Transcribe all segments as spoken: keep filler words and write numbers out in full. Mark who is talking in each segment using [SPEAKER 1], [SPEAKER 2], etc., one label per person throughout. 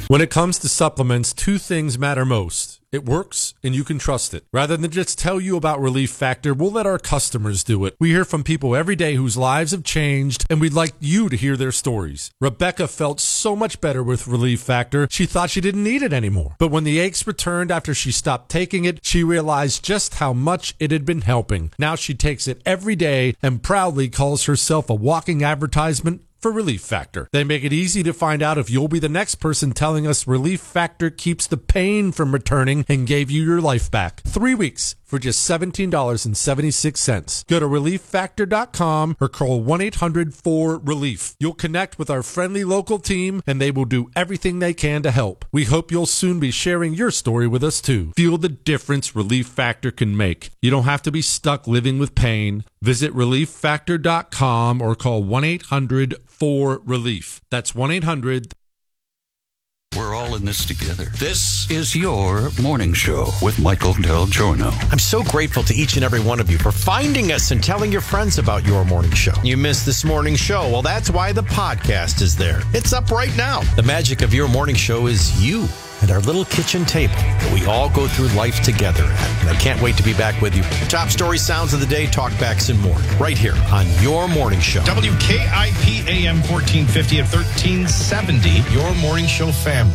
[SPEAKER 1] When it comes to supplements, two things matter most. It works, and you can trust it. Rather than just tell you about Relief Factor, we'll let our customers do it. We hear from people every day whose lives have changed, and we'd like you to hear their stories. Rebecca felt so much better with Relief Factor, she thought she didn't need it anymore. But when the aches returned after she stopped taking it, she realized just how much it had been helping. Now she takes it every day and proudly calls herself a walking advertisement for Relief Factor. They make it easy to find out if you'll be the next person telling us Relief Factor keeps the pain from returning and gave you your life back. Three weeks for just seventeen dollars and seventy-six cents. Go to relief factor dot com or call one eight hundred four relief. You'll connect with our friendly local team and they will do everything they can to help. We hope you'll soon be sharing your story with us too. Feel the difference Relief Factor can make. You don't have to be stuck living with pain. Visit relief factor dot com or call one eight hundred four relief. That's one eight hundred.
[SPEAKER 2] We're all in this together. This is your morning show with Michael Del Giorno.
[SPEAKER 3] I'm so grateful to each and every one of you for finding us and telling your friends about your morning show. You missed this morning show. Well, that's why the podcast is there. It's up right now. The magic of your morning show is you and our little kitchen table that we all go through life together at. And I can't wait to be back with you. Top story, sounds of the day, talkbacks, and more. Right here on your morning show. W K I P A M fourteen fifty at thirteen seventy. Your morning show family.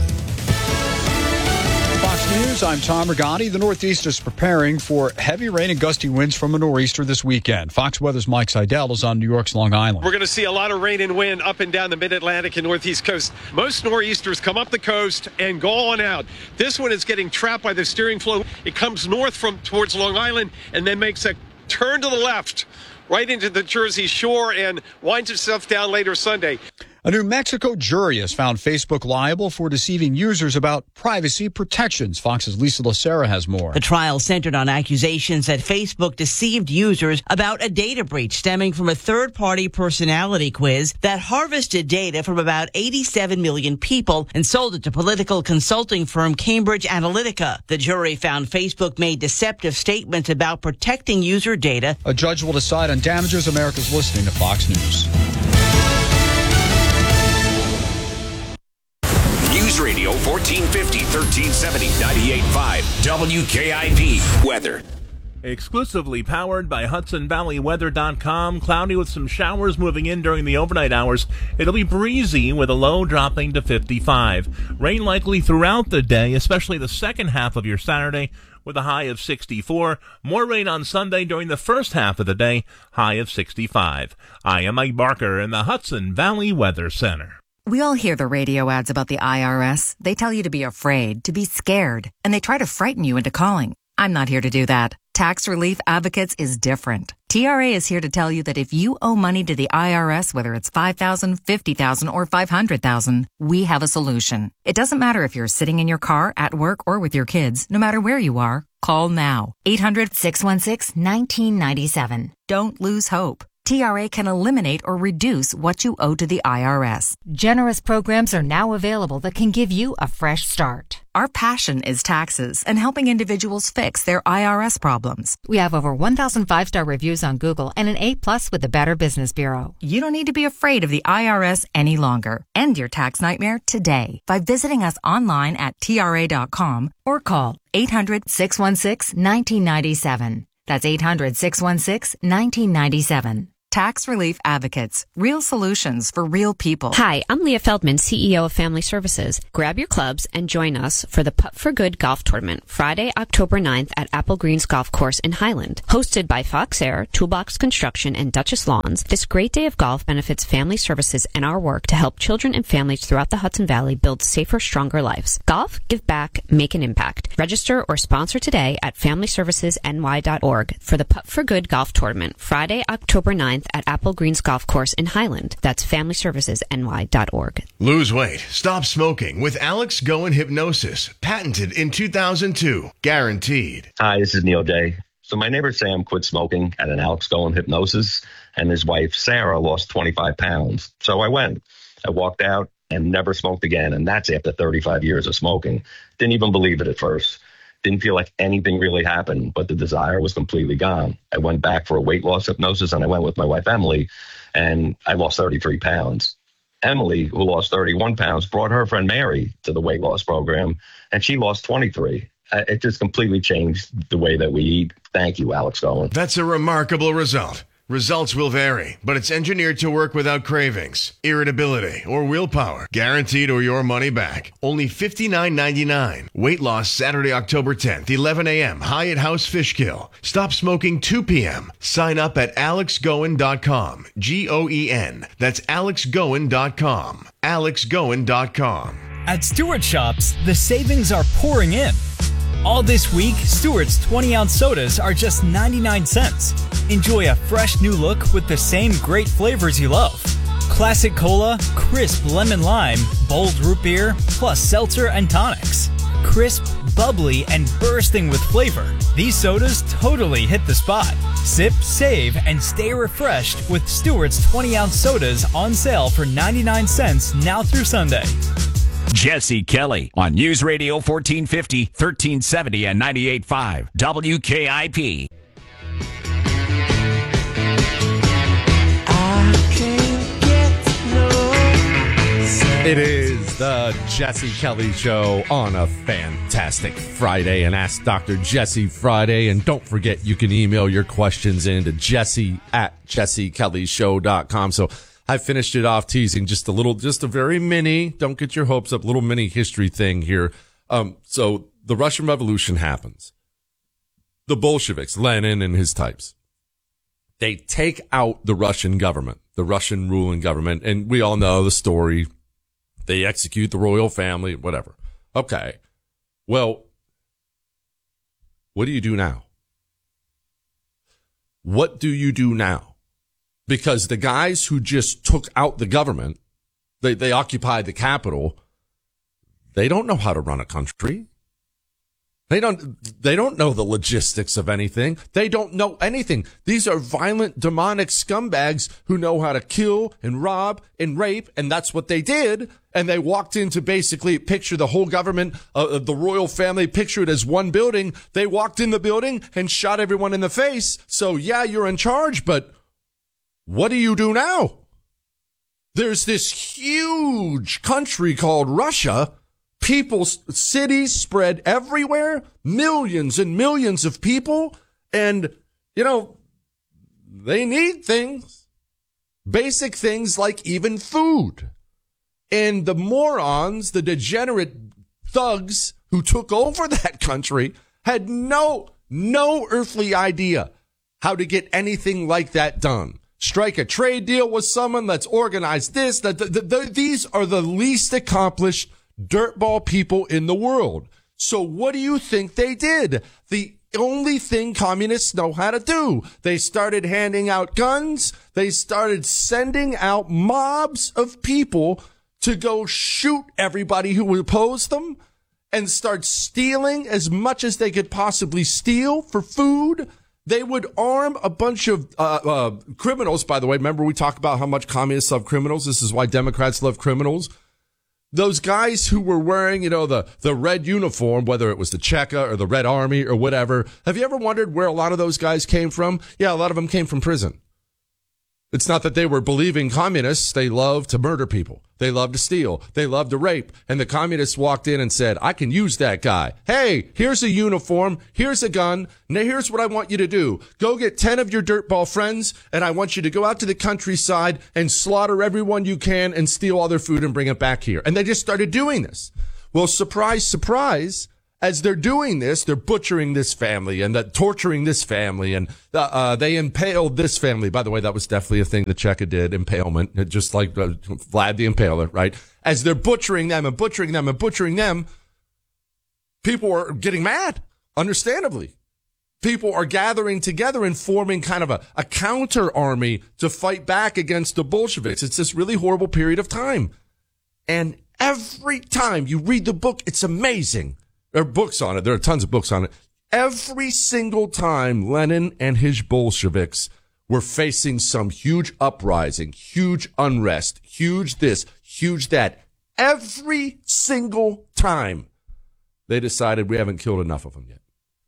[SPEAKER 4] Fox News, I'm Tom Rigotti. The Northeast is preparing for heavy rain and gusty winds from a nor'easter this weekend. Fox Weather's Mike Seidel is on New York's Long Island.
[SPEAKER 5] We're going to see a lot of rain and wind up and down the mid-Atlantic and Northeast coast. Most nor'easters come up the coast and go on out. This one is getting trapped by the steering flow. It comes north from towards Long Island and then makes a turn to the left right into the Jersey Shore and winds itself down later Sunday.
[SPEAKER 4] A New Mexico jury has found Facebook liable for deceiving users about privacy protections. Fox's Lisa Lacera has more.
[SPEAKER 6] The trial centered on accusations that Facebook deceived users about a data breach stemming from a third-party personality quiz that harvested data from about eighty-seven million people and sold it to political consulting firm Cambridge Analytica. The jury found Facebook made deceptive statements about protecting user data.
[SPEAKER 4] A judge will decide on damages. America's listening to Fox News.
[SPEAKER 7] News Radio fourteen fifty, thirteen seventy, ninety-eight point five W K I P Weather.
[SPEAKER 8] Exclusively powered by Hudson Valley Weather dot com. Cloudy with some showers moving in during the overnight hours. It'll be breezy with a low dropping to fifty-five. Rain likely throughout the day, especially the second half of your Saturday, with a high of sixty-four. More rain on Sunday during the first half of the day, high of sixty-five. I am Mike Barker in the Hudson Valley Weather Center.
[SPEAKER 9] We all hear the radio ads about the I R S. They tell you to be afraid, to be scared, and they try to frighten you into calling. I'm not here to do that. Tax Relief Advocates is different. T R A is here to tell you that if you owe money to the I R S, whether it's five thousand dollars, fifty thousand dollars, or five hundred thousand dollars, we have a solution. It doesn't matter if you're sitting in your car, at work, or with your kids. No matter where you are, call now. eight hundred, six one six, one nine nine seven. Don't lose hope. T R A can eliminate or reduce what you owe to the I R S.
[SPEAKER 10] Generous programs are now available that can give you a fresh start.
[SPEAKER 9] Our passion is taxes and helping individuals fix their I R S problems.
[SPEAKER 10] We have over one thousand five-star reviews on Google and an A plus with the Better Business Bureau.
[SPEAKER 9] You don't need to be afraid of the I R S any longer. End your tax nightmare today by visiting us online at T R A dot com or call eight hundred, six one six, one nine nine seven. That's eight hundred, six one six, one nine nine seven. Tax Relief Advocates. Real solutions for real people.
[SPEAKER 11] Hi, I'm Leah Feldman, C E O of Family Services. Grab your clubs and join us for the Putt for Good Golf Tournament, Friday, October ninth at Apple Greens Golf Course in Highland. Hosted by Fox Air, Toolbox Construction, and Duchess Lawns, this great day of golf benefits Family Services and our work to help children and families throughout the Hudson Valley build safer, stronger lives. Golf, give back, make an impact. Register or sponsor today at family services n y dot org for the Putt for Good Golf Tournament, Friday, October ninth at Apple Greens Golf Course in Highland. That's family services n y dot org.
[SPEAKER 12] Lose weight. Stop smoking with Alex Goen Hypnosis. Patented in two thousand two. Guaranteed.
[SPEAKER 13] Hi, this is Neil Day. So my neighbor Sam quit smoking at an Alex Goen Hypnosis, and his wife Sarah lost twenty-five pounds. So I went. I walked out and never smoked again, and that's after thirty-five years of smoking. Didn't even believe it at first. Didn't feel like anything really happened, but the desire was completely gone. I went back for a weight loss hypnosis, and I went with my wife, Emily, and I lost thirty-three pounds. Emily, who lost thirty-one pounds, brought her friend Mary to the weight loss program, and she lost twenty-three. Uh, it just completely changed the way that we eat. Thank you, Alex Gowen.
[SPEAKER 12] That's a remarkable result. Results will vary, but it's engineered to work without cravings, irritability, or willpower. Guaranteed or your money back. Only fifty-nine ninety-nine. Weight loss Saturday, October tenth, eleven a.m. Hyatt House Fishkill. Stop smoking two p.m. Sign up at alex goen dot com. G O E N. That's alex goen dot com. alex goen dot com.
[SPEAKER 14] At Stewart Shops, the savings are pouring in. All this week, Stewart's twenty-ounce sodas are just ninety-nine cents. Enjoy a fresh new look with the same great flavors you love. Classic Cola, crisp lemon lime, bold root beer, plus seltzer and tonics. Crisp, bubbly, and bursting with flavor. These sodas totally hit the spot. Sip, save, and stay refreshed with Stewart's twenty-ounce sodas on sale for ninety-nine cents now through Sunday.
[SPEAKER 7] Jesse Kelly on News Radio fourteen fifty, thirteen seventy, and ninety-eight point five W K I P.
[SPEAKER 1] It is the Jesse Kelly Show on a fantastic Friday, and Ask Doctor Jesse Friday. And don't forget, you can email your questions in to Jesse at jesse kelly show dot com. So I finished it off teasing just a little, just a very mini, don't get your hopes up, little mini history thing here. Um, so the Russian Revolution happens. The Bolsheviks, Lenin and his types, they take out the Russian government, the Russian ruling government, and we all know the story. They execute the royal family, whatever. Okay. Well, what do you do now? What do you do now? Because the guys who just took out the government, they, they occupied the capital, they don't know how to run a country. They don't, they don't know the logistics of anything. They don't know anything. These are violent, demonic scumbags who know how to kill and rob and rape, and that's what they did. And they walked in to basically picture the whole government, uh, the royal family, picture it as one building. They walked in the building and shot everyone in the face. So yeah, you're in charge, but what do you do now? There's this huge country called Russia. People, cities spread everywhere, millions and millions of people. And, you know, they need things, basic things like even food. And the morons, the degenerate thugs who took over that country had no, no earthly idea how to get anything like that done. Strike a trade deal with someone, let's organize this. That the, the, the, these are the least accomplished dirtball people in the world. So what do you think they did? The only thing communists know how to do. They started handing out guns. They started sending out mobs of people to go shoot everybody who opposed them and start stealing as much as they could possibly steal for food. They would arm a bunch of uh, uh criminals, by the way. Remember we talked about how much communists love criminals? This is why Democrats love criminals. Those guys who were wearing, you know, the, the red uniform, whether it was the Cheka or the Red Army or whatever. Have you ever wondered where a lot of those guys came from? Yeah, a lot of them came from prison. It's not that they were believing communists. They love to murder people. They love to steal. They love to rape. And the communists walked in and said, I can use that guy. Hey, here's a uniform. Here's a gun. Now here's what I want you to do. Go get ten of your dirtball friends, and I want you to go out to the countryside and slaughter everyone you can and steal all their food and bring it back here. And they just started doing this. Well, surprise, surprise. As they're doing this, they're butchering this family and that torturing this family, and uh, uh, they impaled this family. By the way, that was definitely a thing the Cheka did, impalement, just like uh, Vlad the Impaler, right? As they're butchering them and butchering them and butchering them, people are getting mad, understandably. People are gathering together and forming kind of a, a counter army to fight back against the Bolsheviks. It's this really horrible period of time. And every time you read the book, it's amazing. There are books on it. There are tons of books on it. Every single time Lenin and his Bolsheviks were facing some huge uprising, huge unrest, huge this, huge that, every single time they decided we haven't killed enough of them yet.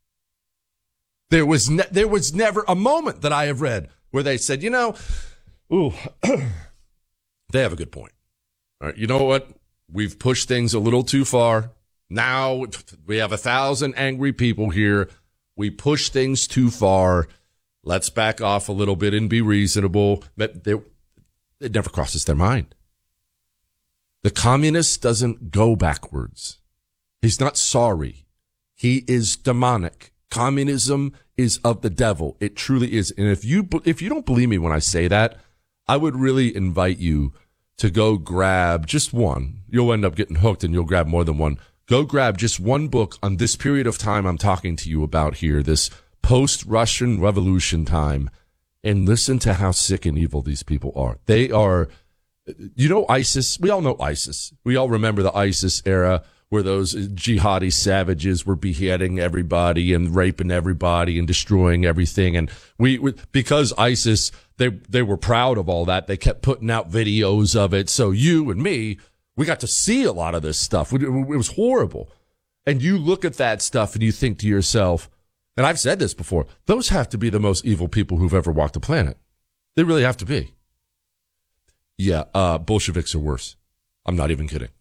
[SPEAKER 1] There was ne- there was never a moment that I have read where they said, you know, ooh, they have a good point.
[SPEAKER 15] All right, you know what? We've pushed things a little too far. Now we have a thousand angry people here. We push things too far. Let's back off a little bit and be reasonable. But they, it never crosses their mind. The communist doesn't go backwards. He's not sorry. He is demonic. Communism is of the devil. It truly is. And if you if you don't believe me when I say that, I would really invite you to go grab just one. You'll end up getting hooked and you'll grab more than one. Go grab just one book on this period of time I'm talking to you about here, this post-Russian Revolution time, and listen to how sick and evil these people are. They are, you know, ISIS. We all know ISIS. We all remember the ISIS era where those jihadi savages were beheading everybody and raping everybody and destroying everything. And we, we because ISIS, they they were proud of all that. They kept putting out videos of it. So you and me, we got to see a lot of this stuff. It was horrible. And you look at that stuff and you think to yourself, and I've said this before, those have to be the most evil people who've ever walked the planet. They really have to be. Yeah, uh, Bolsheviks are worse. I'm not even kidding.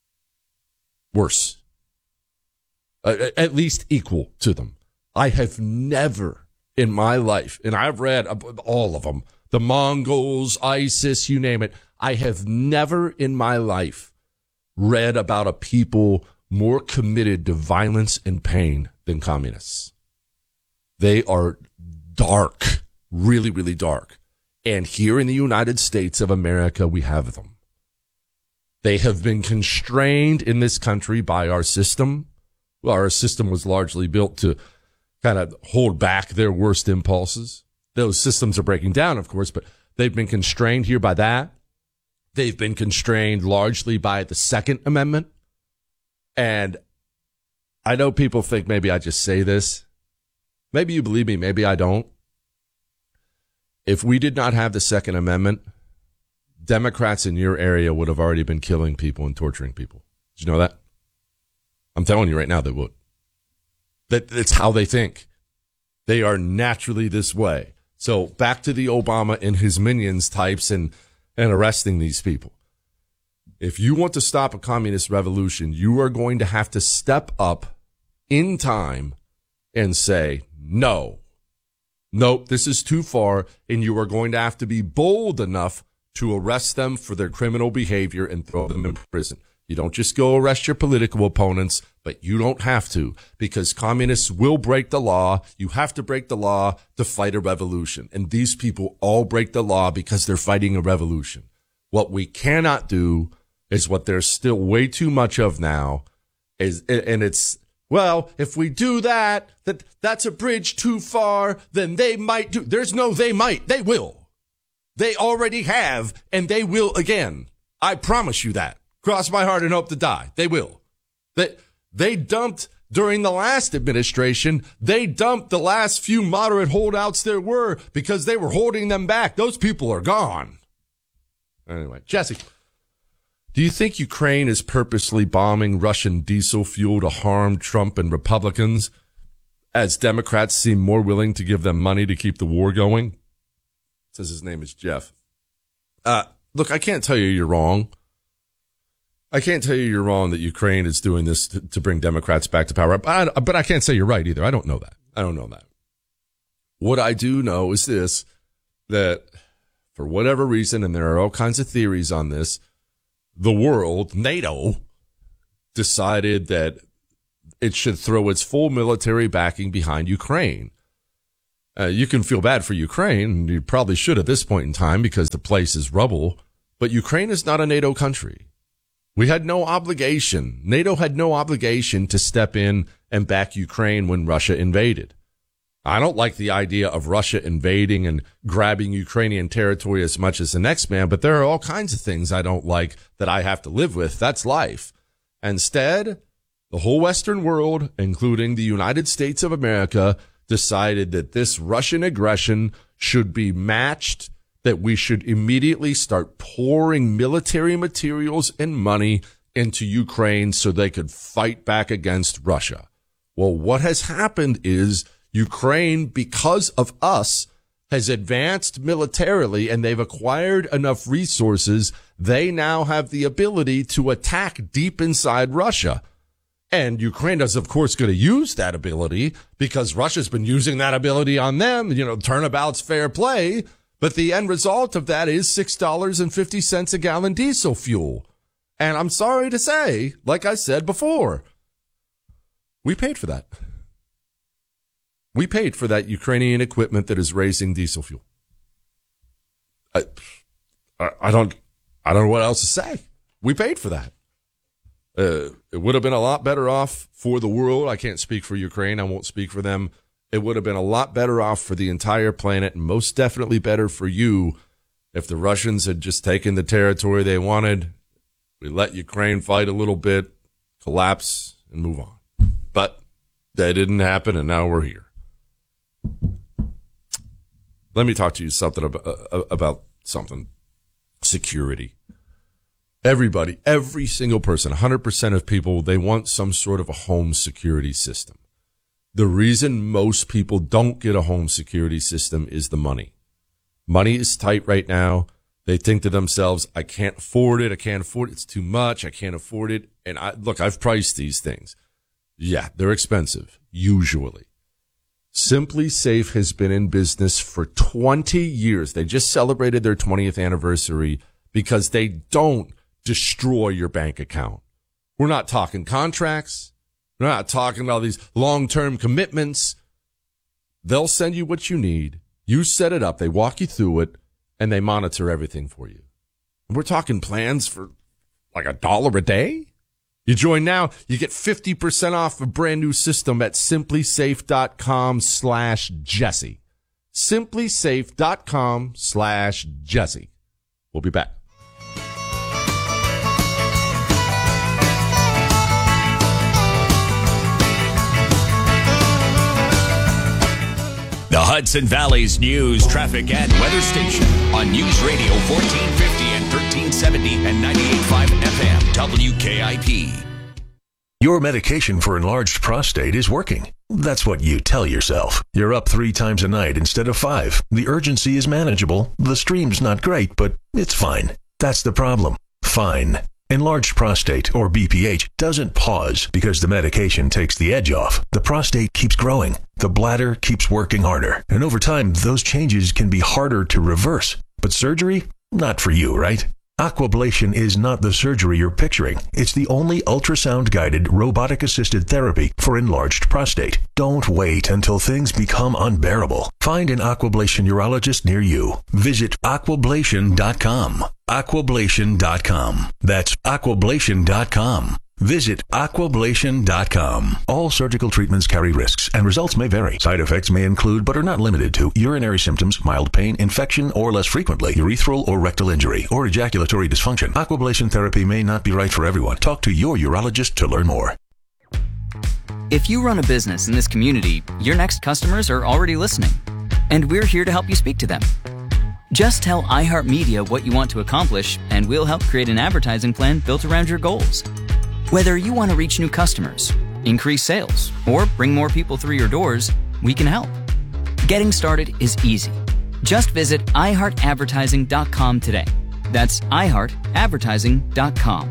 [SPEAKER 15] Worse. Uh, at least equal to them. I have never in my life, and I've read all of them, the Mongols, ISIS, you name it, I have never in my life read about a people more committed to violence and pain than communists. They are dark, really, really dark. And here in the United States of America, we have them. They have been constrained in this country by our system. Well, our system was largely built to kind of hold back their worst impulses. Those systems are breaking down, of course, but they've been constrained here by that. They've been constrained largely by the Second Amendment. And I know people think maybe I just say this. Maybe you believe me, maybe I don't. If we did not have the Second Amendment, Democrats in your area would have already been killing people and torturing people. Did you know that? I'm telling you right now they would. That it's how they think. They are naturally this way. So back to the Obama and his minions types and, and arresting these people. If you want to stop a communist revolution, you are going to have to step up in time and say, no, nope, this is too far, and you are going to have to be bold enough to arrest them for their criminal behavior and throw them in prison. You don't just go arrest your political opponents, but you don't have to, because communists will break the law. You have to break the law to fight a revolution. And these people all break the law because they're fighting a revolution. What we cannot do is what there's still way too much of now, is, and it's, well, if we do that, that that's a bridge too far, then they might do. There's no they might. They will. They already have, and they will again. I promise you that. Cross my heart and hope to die. They will. They, they dumped during the last administration. They dumped the last few moderate holdouts there were because they were holding them back. Those people are gone. Anyway, Jesse, do you think Ukraine is purposely bombing Russian diesel fuel to harm Trump and Republicans as Democrats seem more willing to give them money to keep the war going? It says his name is Jeff. Uh, look, I can't tell you you're wrong. I can't tell you you're wrong that Ukraine is doing this to, to bring Democrats back to power. But I, but I can't say you're right either. I don't know that. I don't know that. What I do know is this, that for whatever reason, and there are all kinds of theories on this, the world, NATO, decided that it should throw its full military backing behind Ukraine. Uh, you can feel bad for Ukraine, and you probably should at this point in time because the place is rubble, but Ukraine is not a NATO country. We had no obligation. NATO had no obligation to step in and back Ukraine when Russia invaded. I don't like the idea of Russia invading and grabbing Ukrainian territory as much as the next man, but there are all kinds of things I don't like that I have to live with. That's life. Instead, the whole Western world, including the United States of America, decided that this Russian aggression should be matched, that we should immediately start pouring military materials and money into Ukraine so they could fight back against Russia. Well, what has happened is Ukraine, because of us, has advanced militarily and they've acquired enough resources, they now have the ability to attack deep inside Russia. And Ukraine is, of course, going to use that ability because Russia's been using that ability on them. You know, turnabout's fair play. But the end result of that is six dollars and fifty cents a gallon diesel fuel. And I'm sorry to say, like I said before, we paid for that. We paid for that Ukrainian equipment that is raising diesel fuel. I, I don't, I don't know what else to say. We paid for that. Uh, it would have been a lot better off for the world. I can't speak for Ukraine. I won't speak for them. It would have been a lot better off for the entire planet, and most definitely better for you if the Russians had just taken the territory they wanted. We let Ukraine fight a little bit, collapse, and move on. But that didn't happen, and now we're here. Let me talk to you something about, uh, about something. Security. Everybody, every single person, one hundred percent of people, they want some sort of a home security system. The reason most people don't get a home security system is the money. Money is tight right now. They think to themselves, I can't afford it. I can't afford it. It's too much. I can't afford it. And I look, I've priced these things. Yeah, they're expensive, usually. Simply Safe has been in business for twenty years. They just celebrated their twentieth anniversary because they don't destroy your bank account. We're not talking contracts. We're not talking about these long-term commitments. They'll send you what you need. You set it up. They walk you through it, and they monitor everything for you. And we're talking plans for like a dollar a day. You join now, you get fifty percent off a brand new system at simplysafe.com slash Jesse. simplysafe.com slash Jesse. We'll be back.
[SPEAKER 7] The Hudson Valley's news, traffic, and weather station on News Radio fourteen fifty and thirteen seventy and ninety-eight point five F M W K I P.
[SPEAKER 16] Your medication for enlarged prostate is working. That's what you tell yourself. You're up three times a night instead of five. The urgency is manageable. The stream's not great, but it's fine. That's the problem. Fine. Enlarged prostate, or B P H, doesn't pause because the medication takes the edge off. The prostate keeps growing. The bladder keeps working harder. And over time, those changes can be harder to reverse. But surgery? Not for you, right? Aquablation is not the surgery you're picturing. It's the only ultrasound-guided, robotic-assisted therapy for enlarged prostate. Don't wait until things become unbearable. Find an Aquablation urologist near you. Visit aquablation dot com. aquablation dot com. That's aquablation dot com. Visit aquablation dot com. All surgical treatments carry risks, and results may vary. Side effects may include, but are not limited to, urinary symptoms, mild pain, infection, or less frequently, urethral or rectal injury, or ejaculatory dysfunction. Aquablation therapy may not be right for everyone. Talk to your urologist to learn more.
[SPEAKER 17] If you run a business in this community, your next customers are already listening, and we're here to help you speak to them. Just tell iHeartMedia what you want to accomplish, and we'll help create an advertising plan built around your goals. Whether you want to reach new customers, increase sales, or bring more people through your doors, we can help. Getting started is easy. Just visit i heart advertising dot com today. That's i heart advertising dot com.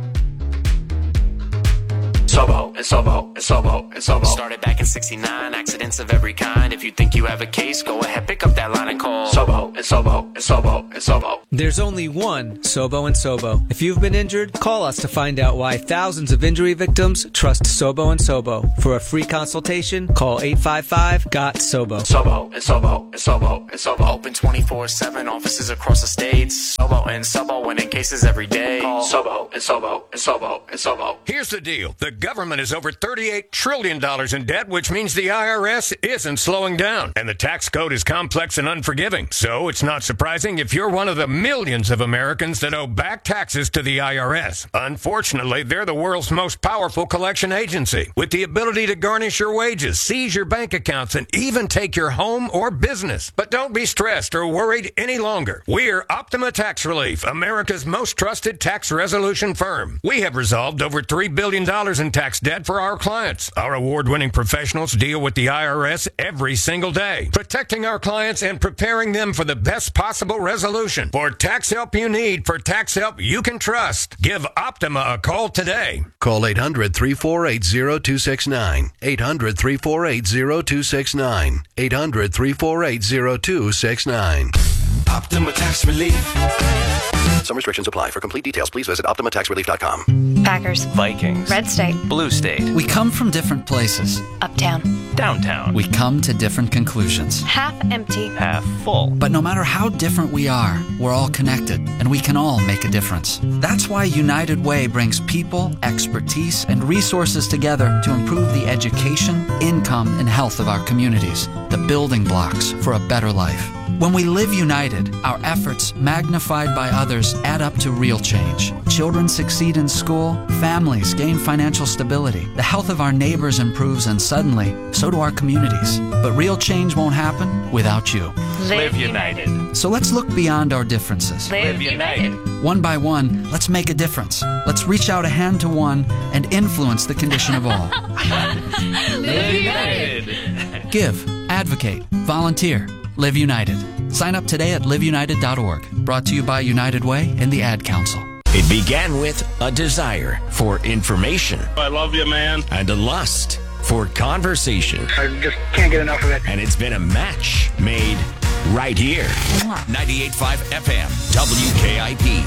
[SPEAKER 18] Sobo and Sobo and Sobo and Sobo. Started back in sixty-nine, accidents of every kind. If you think you have a case, go ahead, pick up that line and call Sobo and Sobo and Sobo and Sobo.
[SPEAKER 19] There's only one Sobo and Sobo. If you've been injured, call us to find out why thousands of injury victims trust Sobo and Sobo. For a free consultation, call eight five five, G O T, SOBO.
[SPEAKER 18] Sobo and Sobo and Sobo and Sobo. Open twenty-four seven, offices across the states. Sobo and Sobo, winning cases every day. Call Sobo and Sobo and Sobo and Sobo.
[SPEAKER 20] Here's the deal. The government is over thirty-eight trillion dollars in debt, which means the I R S isn't slowing down. And the tax code is complex and unforgiving. So it's not surprising if you're one of the millions of Americans that owe back taxes to the I R S. Unfortunately, they're the world's most powerful collection agency, with the ability to garnish your wages, seize your bank accounts, and even take your home or business. But don't be stressed or worried any longer. We're Optima Tax Relief, America's most trusted tax resolution firm. We have resolved over three billion dollars in tax debt that for our clients. Our award-winning professionals deal with the I R S every single day, protecting our clients and preparing them for the best possible resolution. For tax help you need, for tax help you can trust, give Optima a call today.
[SPEAKER 21] Call eight hundred, three four eight, zero two six nine. eight hundred, three four eight, zero two six nine. eight hundred, three four eight, zero two six nine.
[SPEAKER 22] Optima Tax Relief.
[SPEAKER 21] Some restrictions apply. For complete details, please visit Optima Tax Relief dot com.
[SPEAKER 23] Packers.
[SPEAKER 24] Vikings.
[SPEAKER 23] Red State.
[SPEAKER 24] Blue State.
[SPEAKER 23] We come from different places. Uptown.
[SPEAKER 24] Downtown.
[SPEAKER 23] We come to different conclusions. Half empty.
[SPEAKER 24] Half full.
[SPEAKER 23] But no matter how different we are, we're all connected, and we can all make a difference. That's why United Way brings people, expertise, and resources together to improve the education, income, and health of our communities, the building blocks for a better life. When we live united, our efforts, magnified by others, add up to real change. Children succeed in school, families gain financial stability, the health of our neighbors improves, and suddenly, so do our communities. But real change won't happen without you.
[SPEAKER 24] Live United.
[SPEAKER 23] So let's look beyond our differences.
[SPEAKER 24] Live United.
[SPEAKER 23] One by one, let's make a difference. Let's reach out a hand to one and influence the condition of all.
[SPEAKER 24] Live United.
[SPEAKER 23] Give, advocate, volunteer. Live United. Sign up today at live united dot org. Brought to you by United Way and the Ad Council.
[SPEAKER 7] It began with a desire for information.
[SPEAKER 25] I love you, man.
[SPEAKER 7] And a lust for conversation.
[SPEAKER 25] I just can't get enough of it.
[SPEAKER 7] And it's been a match made right here. ninety-eight point five F M, W K I P.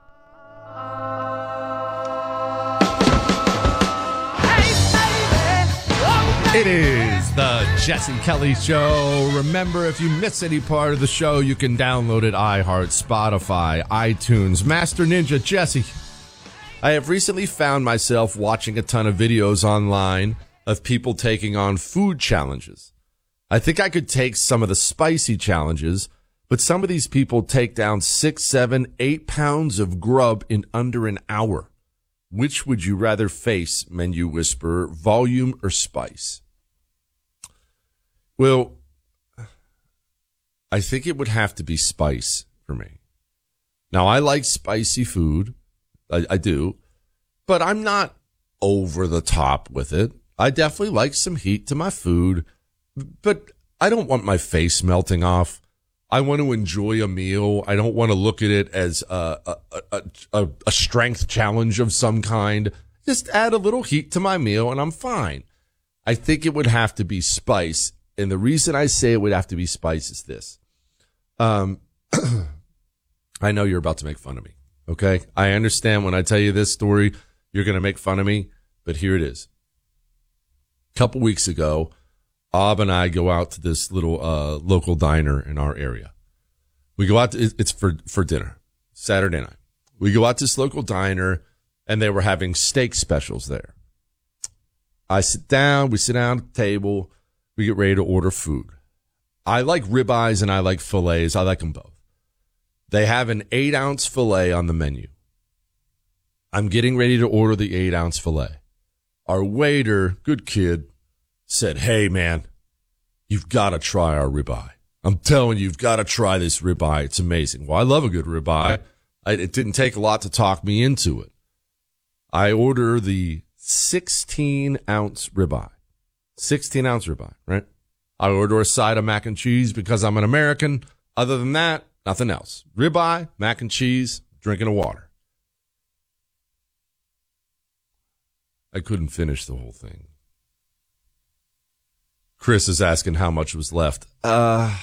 [SPEAKER 1] It is the Jesse Kelly Show. Remember, if you miss any part of the show, you can download it iHeart, Spotify, iTunes. Master Ninja Jesse. I have recently found myself watching a ton of videos online of people taking on food challenges. I think I could take some of the spicy challenges, but some of these people take down six, seven, eight pounds of grub in under an hour. Which would you rather face, Menu Whisperer, volume or spice? Well, I think it would have to be spice for me. Now, I like spicy food. I, I do. But I'm not over the top with it. I definitely like some heat to my food. But I don't want my face melting off. I want to enjoy a meal. I don't want to look at it as a, a, a, a, a strength challenge of some kind. Just add a little heat to my meal and I'm fine. I think it would have to be spice. And the reason I say it would have to be spice is this. Um, I know you're about to make fun of me. Okay. I understand when I tell you this story, you're going to make fun of me, but here it is. A couple weeks ago, Ob and I go out to this little uh, local diner in our area. We go out, to, it's for, for dinner, Saturday night. We go out to this local diner, and they were having steak specials there. I sit down, we sit down at the table, we get ready to order food. I like ribeyes and I like fillets. I like them both. They have an eight-ounce fillet on the menu. I'm getting ready to order the eight-ounce fillet. Our waiter, good kid, said, hey, man, you've got to try our ribeye. I'm telling you, you've got to try this ribeye. It's amazing. Well, I love a good ribeye. I, it didn't take a lot to talk me into it. I order the sixteen-ounce ribeye. sixteen-ounce ribeye, right? I order a side of mac and cheese because I'm an American. Other than that, nothing else. Ribeye, mac and cheese, drinking a water. I couldn't finish the whole thing. Chris is asking how much was left. Uh,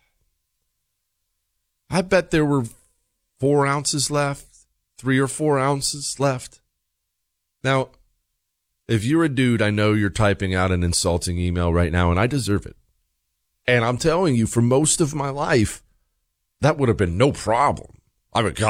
[SPEAKER 1] I bet there were four ounces left, three or four ounces left. Now, if you're a dude, I know you're typing out an insulting email right now, and I deserve it. And I'm telling you, for most of my life, that would have been no problem. I mean, God,